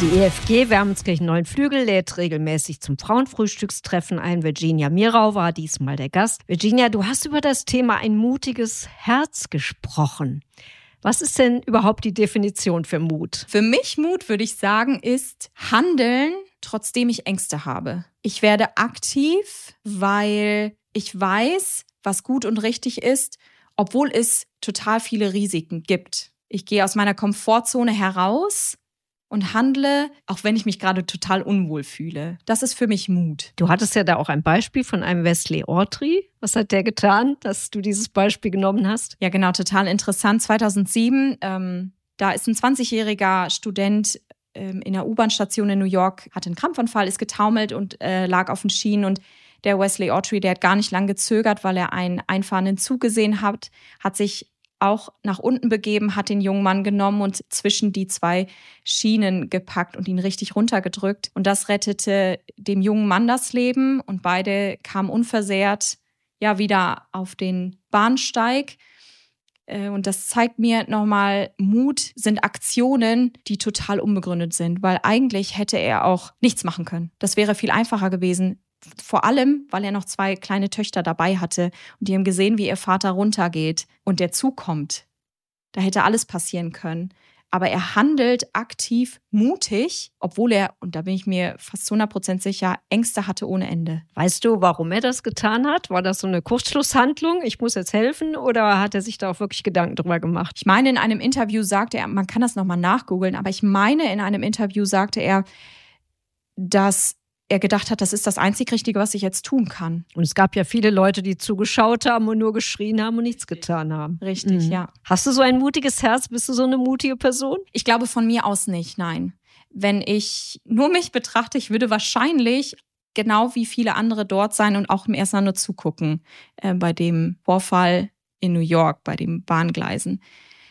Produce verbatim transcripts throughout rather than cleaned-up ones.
Die E F G Wermelskirchen Neuen Flügel lädt regelmäßig zum Frauenfrühstückstreffen ein. Virginia Mirau war diesmal der Gast. Virginia, du hast über das Thema ein mutiges Herz gesprochen. Was ist denn überhaupt die Definition für Mut? Für mich Mut, würde ich sagen, ist Handeln, trotzdem ich Ängste habe. Ich werde aktiv, weil ich weiß, was gut und richtig ist, obwohl es total viele Risiken gibt. Ich gehe aus meiner Komfortzone heraus und handle, auch wenn ich mich gerade total unwohl fühle. Das ist für mich Mut. Du hattest ja da auch ein Beispiel von einem Wesley Autry. Was hat der getan, dass du dieses Beispiel genommen hast? Ja, genau, total interessant. zweitausendsieben, ähm, da ist ein zwanzigjähriger Student ähm, in einer U-Bahn-Station in New York, hatte einen Krampfanfall, ist getaumelt und äh, lag auf den Schienen. Und der Wesley Autry, der hat gar nicht lange gezögert, weil er einen einfahrenden Zug gesehen hat, hat sich auch nach unten begeben, hat den jungen Mann genommen und zwischen die zwei Schienen gepackt und ihn richtig runtergedrückt. Und das rettete dem jungen Mann das Leben und beide kamen unversehrt ja wieder auf den Bahnsteig. Und das zeigt mir nochmal, Mut sind Aktionen, die total unbegründet sind, weil eigentlich hätte er auch nichts machen können. Das wäre viel einfacher gewesen. Vor allem, weil er noch zwei kleine Töchter dabei hatte und die haben gesehen, wie ihr Vater runtergeht und der Zug kommt. Da hätte alles passieren können. Aber er handelt aktiv, mutig, obwohl er, und da bin ich mir fast zu hundert Prozent sicher, Ängste hatte ohne Ende. Weißt du, warum er das getan hat? War das so eine Kurzschlusshandlung? Ich muss jetzt helfen, oder hat er sich da auch wirklich Gedanken drüber gemacht? Ich meine, in einem Interview sagte er, man kann das nochmal nachgoogeln, aber ich meine, in einem Interview sagte er, dass er gedacht hat, das ist das einzig Richtige, was ich jetzt tun kann. Und es gab ja viele Leute, die zugeschaut haben und nur geschrien haben und nichts getan haben. Richtig, mhm. ja. Hast du so ein mutiges Herz? Bist du so eine mutige Person? Ich glaube von mir aus nicht, nein. Wenn ich nur mich betrachte, ich würde wahrscheinlich genau wie viele andere dort sein und auch im ersten Mal nur zugucken äh, bei dem Vorfall in New York, bei den Bahngleisen.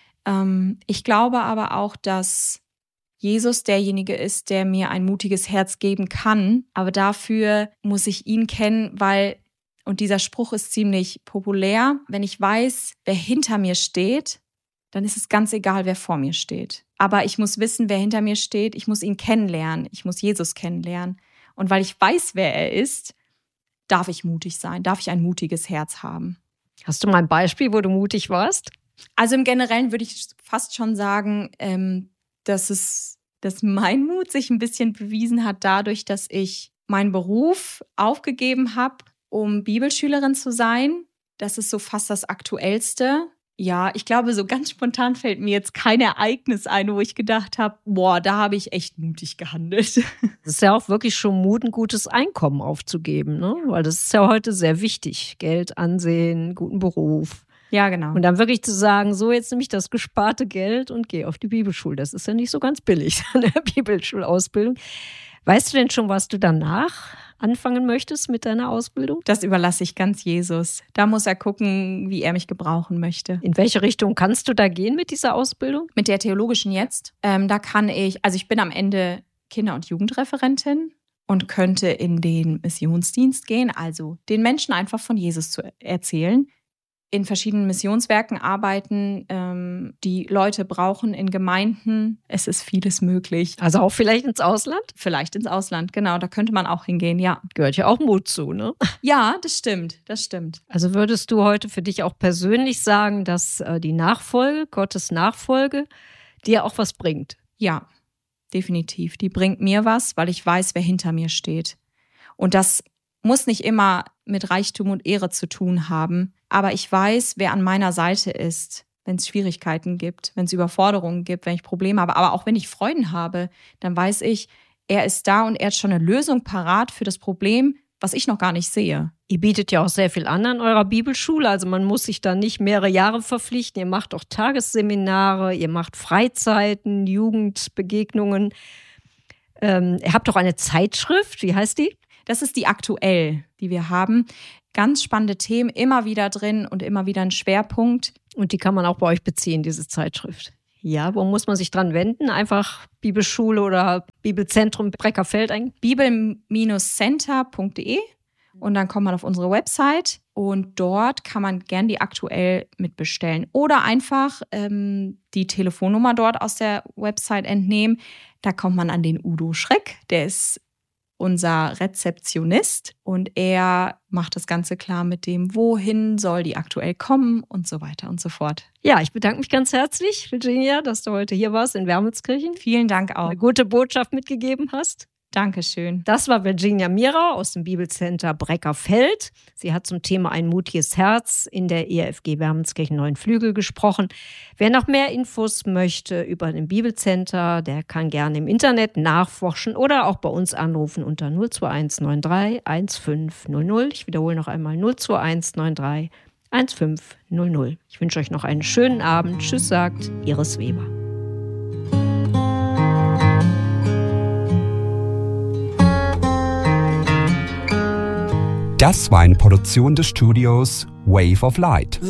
Ähm, ich glaube aber auch, dass Jesus derjenige ist, der mir ein mutiges Herz geben kann. Aber dafür muss ich ihn kennen, weil, und dieser Spruch ist ziemlich populär, wenn ich weiß, wer hinter mir steht, dann ist es ganz egal, wer vor mir steht. Aber ich muss wissen, wer hinter mir steht. Ich muss ihn kennenlernen. Ich muss Jesus kennenlernen. Und weil ich weiß, wer er ist, darf ich mutig sein, darf ich ein mutiges Herz haben. Hast du mal ein Beispiel, wo du mutig warst? Also im Generellen würde ich fast schon sagen, ähm, dass es, dass mein Mut sich ein bisschen bewiesen hat dadurch, dass ich meinen Beruf aufgegeben habe, um Bibelschülerin zu sein. Das ist so fast das Aktuellste. Ja, ich glaube, so ganz spontan fällt mir jetzt kein Ereignis ein, wo ich gedacht habe, boah, da habe ich echt mutig gehandelt. Es ist ja auch wirklich schon Mut, ein gutes Einkommen aufzugeben, ne? Weil das ist ja heute sehr wichtig. Geld, Ansehen, guten Beruf. Ja, genau. Und dann wirklich zu sagen, so jetzt nehme ich das gesparte Geld und gehe auf die Bibelschule. Das ist ja nicht so ganz billig, eine Bibelschulausbildung. Weißt du denn schon, was du danach anfangen möchtest mit deiner Ausbildung? Das überlasse ich ganz Jesus. Da muss er gucken, wie er mich gebrauchen möchte. In welche Richtung kannst du da gehen mit dieser Ausbildung? Mit der theologischen jetzt. Ähm, da kann ich, also ich bin am Ende Kinder- und Jugendreferentin und könnte in den Missionsdienst gehen, also den Menschen einfach von Jesus zu erzählen. In verschiedenen Missionswerken arbeiten, ähm, die Leute brauchen in Gemeinden. Es ist vieles möglich. Also auch vielleicht ins Ausland? Vielleicht ins Ausland, genau. Da könnte man auch hingehen, ja. Gehört ja auch Mut zu, ne? Ja, das stimmt, das stimmt. Also würdest du heute für dich auch persönlich sagen, dass äh, die Nachfolge, Gottes Nachfolge, dir auch was bringt? Ja, definitiv. Die bringt mir was, weil ich weiß, wer hinter mir steht. Und das muss nicht immer mit Reichtum und Ehre zu tun haben. Aber ich weiß, wer an meiner Seite ist, wenn es Schwierigkeiten gibt, wenn es Überforderungen gibt, wenn ich Probleme habe. Aber auch wenn ich Freuden habe, dann weiß ich, er ist da und er hat schon eine Lösung parat für das Problem, was ich noch gar nicht sehe. Ihr bietet ja auch sehr viel an an eurer Bibelschule. Also man muss sich da nicht mehrere Jahre verpflichten. Ihr macht auch Tagesseminare, ihr macht Freizeiten, Jugendbegegnungen. Ähm, ihr habt auch eine Zeitschrift. Wie heißt die? Das ist die Aktuell, die wir haben. Ganz spannende Themen, immer wieder drin und immer wieder ein Schwerpunkt. Und die kann man auch bei euch beziehen, diese Zeitschrift. Ja, wo muss man sich dran wenden? Einfach Bibelschule oder Bibelzentrum Breckerfeld ein? bibel Bindestrich center punkt de Und dann kommt man auf unsere Website und dort kann man gern die aktuell mitbestellen. Oder einfach ähm, die Telefonnummer dort aus der Website entnehmen. Da kommt man an den Udo Schreck, der ist unser Rezeptionist und er macht das Ganze klar mit dem, wohin soll die aktuell kommen und so weiter und so fort. Ja, ich bedanke mich ganz herzlich, Virginia, dass du heute hier warst in Wermelskirchen. Vielen Dank auch. Eine gute Botschaft mitgegeben hast. Dankeschön. Das war Virginia Mirau aus dem Bibelcenter Breckerfeld. Sie hat zum Thema Ein mutiges Herz in der E F G Wermelskirchen Neuen Flügel gesprochen. Wer noch mehr Infos möchte über den Bibelcenter, der kann gerne im Internet nachforschen oder auch bei uns anrufen unter null zwei eins neun drei eins fünf null null. Ich wiederhole noch einmal null zwei eins neun drei eins fünf null null. Ich wünsche euch noch einen schönen Abend. Tschüss, sagt Iris Weber. Das war eine Produktion des Studios Wave of Light.